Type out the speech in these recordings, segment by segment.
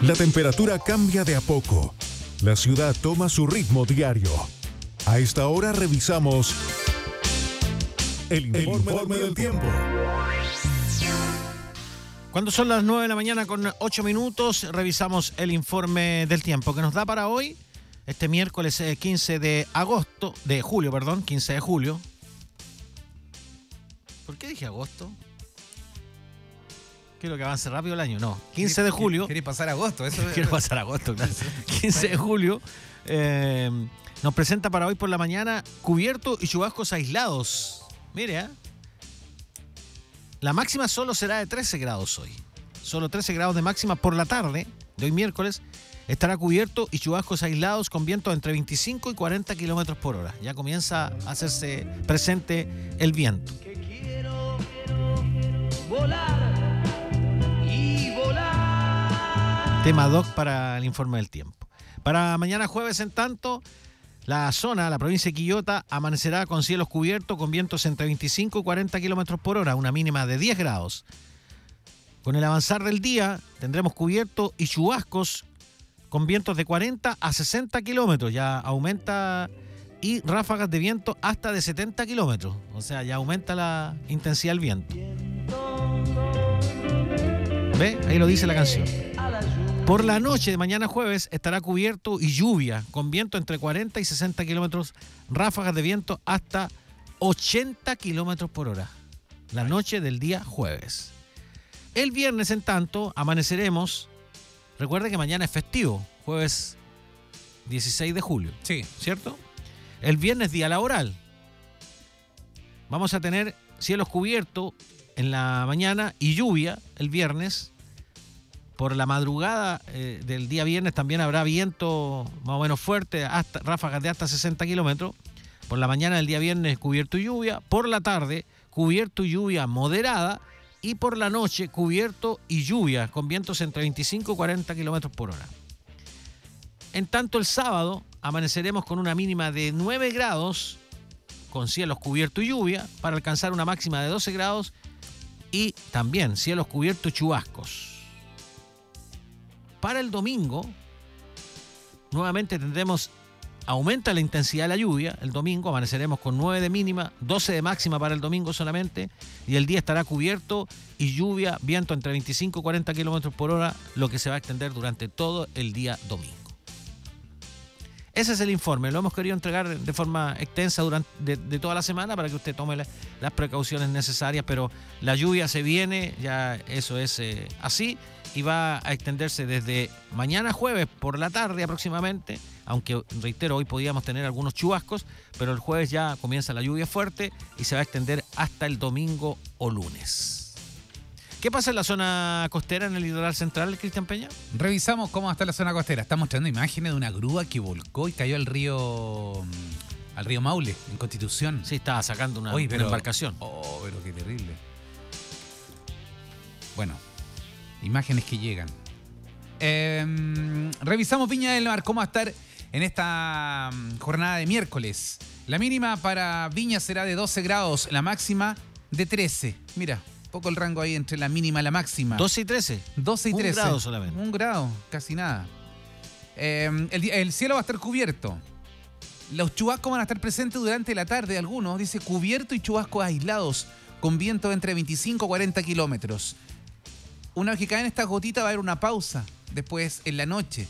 La temperatura cambia de a poco. La ciudad toma su ritmo diario. A esta hora revisamos el informe del tiempo. Cuando son las 9 de la mañana con 8 minutos, revisamos el informe del tiempo que nos da para hoy, este miércoles 15 de julio. ¿Por qué dije agosto? Quiero que avance rápido el año. No, 15 de julio. ¿Querés pasar agosto? Quiero pasar agosto, claro. 15 de julio. Nos presenta para hoy por la mañana cubierto y chubascos aislados. Mire, la máxima solo será de 13 grados hoy. Solo 13 grados de máxima por la tarde de hoy miércoles. Estará cubierto y chubascos aislados con viento entre 25 y 40 kilómetros por hora. Ya comienza a hacerse presente el viento. Quiero volar y volar. Tema doc para el informe del tiempo. Para mañana jueves, en tanto, la provincia de Quillota, amanecerá con cielos cubiertos, con vientos entre 25 y 40 kilómetros por hora, una mínima de 10 grados. Con el avanzar del día, tendremos cubierto y chubascos con vientos de 40 a 60 kilómetros. Ya aumenta, y ráfagas de viento hasta de 70 kilómetros. O sea, ya aumenta la intensidad del viento. ¿Ve? Ahí lo dice la canción. Por la noche de mañana jueves estará cubierto y lluvia, con viento entre 40 y 60 kilómetros, ráfagas de viento hasta 80 kilómetros por hora. La noche del día jueves. El viernes, en tanto, amaneceremos. Recuerde que mañana es festivo, jueves 16 de julio. Sí. ¿Cierto? El viernes, día laboral. Vamos a tener cielos cubiertos en la mañana y lluvia el viernes. Por la madrugada del día viernes también habrá viento más o menos fuerte, hasta ráfagas de hasta 60 kilómetros. Por la mañana del día viernes, cubierto y lluvia. Por la tarde, cubierto y lluvia moderada. Y por la noche, cubierto y lluvia, con vientos entre 25 y 40 kilómetros por hora. En tanto, el sábado amaneceremos con una mínima de 9 grados, con cielos cubierto y lluvia, para alcanzar una máxima de 12 grados. Y también cielos cubiertos y chubascos. Para el domingo, nuevamente aumenta la intensidad de la lluvia. El domingo amaneceremos con 9 de mínima, 12 de máxima para el domingo solamente. Y el día estará cubierto y lluvia, viento entre 25 y 40 kilómetros por hora, lo que se va a extender durante todo el día domingo. Ese es el informe. Lo hemos querido entregar de forma extensa durante toda la semana para que usted tome las precauciones necesarias, pero la lluvia se viene, ya eso es así. Y va a extenderse desde mañana jueves por la tarde aproximadamente, aunque reitero, hoy podíamos tener algunos chubascos, pero el jueves ya comienza la lluvia fuerte y se va a extender hasta el domingo o lunes. ¿Qué pasa en la zona costera, en el litoral central, Cristian Peña? Revisamos cómo está la zona costera. Está mostrando imágenes de una grúa que volcó y cayó al río Maule, en Constitución. Sí, estaba sacando una embarcación. Oh, pero qué terrible. Bueno, imágenes que llegan. Revisamos Viña del Mar, cómo va a estar en esta jornada de miércoles. La mínima para Viña será de 12 grados, la máxima de 13. Mira, poco el rango ahí entre la mínima y la máxima. 12 y 13. 12 y 13. Un grado solamente. Un grado, casi nada. El cielo va a estar cubierto. Los chubascos van a estar presentes durante la tarde, algunos. Dice cubierto y chubascos aislados, con viento entre 25 y 40 kilómetros. Una vez que caen estas gotitas va a haber una pausa después en la noche.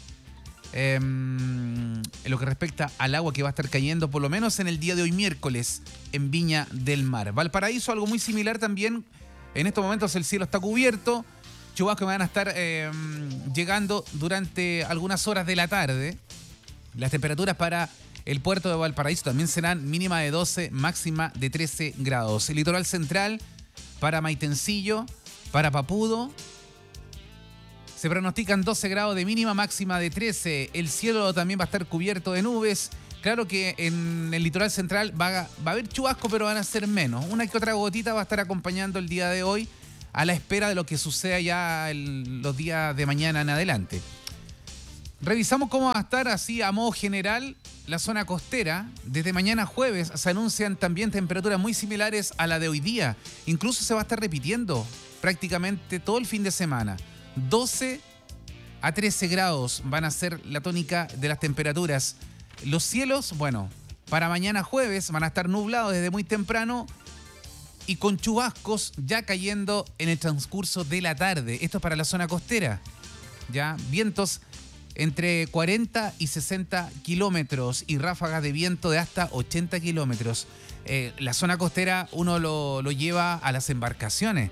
En lo que respecta al agua que va a estar cayendo, por lo menos en el día de hoy miércoles, en Viña del Mar. Valparaíso, algo muy similar también. En estos momentos el cielo está cubierto. Chubascos van a estar llegando durante algunas horas de la tarde. Las temperaturas para el puerto de Valparaíso también serán mínima de 12, máxima de 13 grados. El litoral central para Maitencillo, para Papudo, se pronostican 12 grados de mínima, máxima de 13. El cielo también va a estar cubierto de nubes. Claro que en el litoral central va a haber chubascos, pero van a ser menos. Una que otra gotita va a estar acompañando el día de hoy, a la espera de lo que suceda ya los días de mañana en adelante. Revisamos cómo va a estar así a modo general la zona costera. Desde mañana jueves se anuncian también temperaturas muy similares a la de hoy día. Incluso se va a estar repitiendo prácticamente todo el fin de semana. 12 a 13 grados van a ser la tónica de las temperaturas. Los cielos, bueno, para mañana jueves van a estar nublados desde muy temprano y con chubascos ya cayendo en el transcurso de la tarde. Esto es para la zona costera. Ya, vientos entre 40 y 60 kilómetros y ráfagas de viento de hasta 80 kilómetros. La zona costera uno lo lleva a las embarcaciones.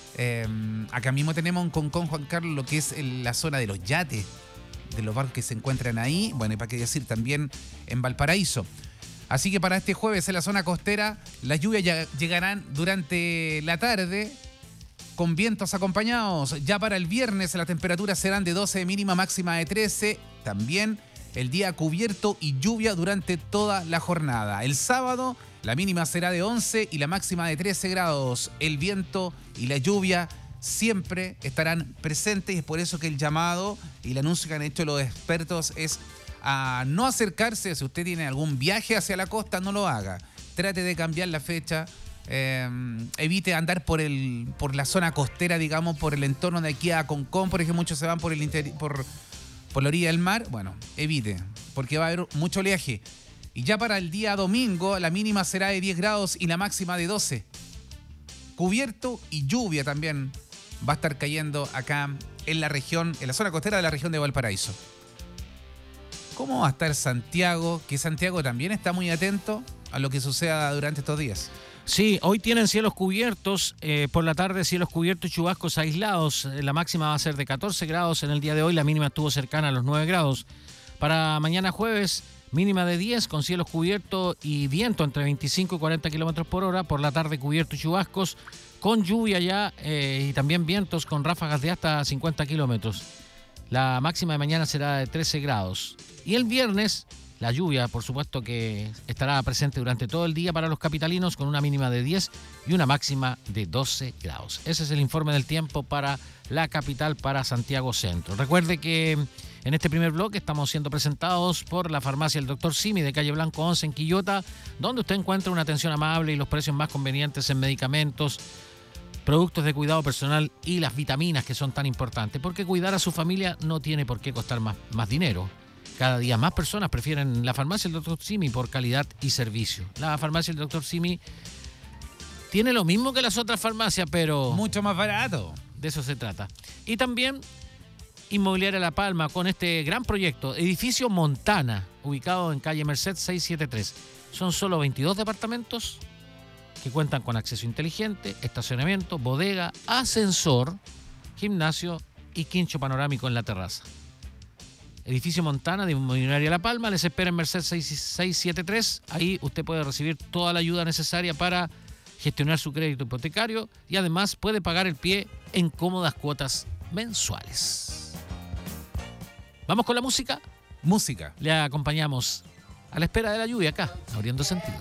Acá mismo tenemos en Concón, Juan Carlos, lo que es la zona de los yates, de los barcos que se encuentran ahí. Bueno, y para qué decir también en Valparaíso. Así que para este jueves en la zona costera, las lluvias ya llegarán durante la tarde con vientos acompañados. Ya para el viernes las temperaturas serán de 12 de mínima, máxima de 13. También el día cubierto y lluvia durante toda la jornada. El sábado la mínima será de 11 y la máxima de 13 grados. El viento y la lluvia siempre estarán presentes y es por eso que el llamado y el anuncio que han hecho los expertos es a no acercarse. Si usted tiene algún viaje hacia la costa, no lo haga. Trate de cambiar la fecha. Evite andar por la zona costera, digamos, por el entorno de aquí a Concón, por ejemplo, muchos se van por la orilla del mar. Bueno, evite, porque va a haber mucho oleaje. Y ya para el día domingo, la mínima será de 10 grados y la máxima de 12. Cubierto y lluvia también va a estar cayendo acá en la región, en la zona costera de la región de Valparaíso. ¿Cómo va a estar Santiago? Que Santiago también está muy atento a lo que suceda durante estos días. Sí, hoy tienen cielos cubiertos, por la tarde cielos cubiertos y chubascos aislados. La máxima va a ser de 14 grados en el día de hoy, la mínima estuvo cercana a los 9 grados. Para mañana jueves, mínima de 10 con cielos cubiertos y viento entre 25 y 40 kilómetros por hora. Por la tarde cubiertos y chubascos con lluvia ya y también vientos con ráfagas de hasta 50 kilómetros. La máxima de mañana será de 13 grados. Y el viernes, la lluvia, por supuesto, que estará presente durante todo el día para los capitalinos con una mínima de 10 y una máxima de 12 grados. Ese es el informe del tiempo para la capital, para Santiago Centro. Recuerde que en este primer bloque estamos siendo presentados por la farmacia El Dr. Simi de calle Blanco 11 en Quillota, donde usted encuentra una atención amable y los precios más convenientes en medicamentos, productos de cuidado personal y las vitaminas que son tan importantes, porque cuidar a su familia no tiene por qué costar más dinero. Cada día más personas prefieren la farmacia del Dr. Simi por calidad y servicio. La farmacia del Dr. Simi tiene lo mismo que las otras farmacias, pero mucho más barato. De eso se trata. Y también Inmobiliaria La Palma con este gran proyecto, Edificio Montana, ubicado en calle Merced 673. Son solo 22 departamentos que cuentan con acceso inteligente, estacionamiento, bodega, ascensor, gimnasio y quincho panorámico en la terraza. Edificio Montana de Inmobiliaria La Palma les espera en Merced 673. Ahí usted puede recibir toda la ayuda necesaria para gestionar su crédito hipotecario y además puede pagar el pie en cómodas cuotas mensuales. ¿Vamos con la música? Música. Le acompañamos a la espera de la lluvia acá, abriendo sentidos.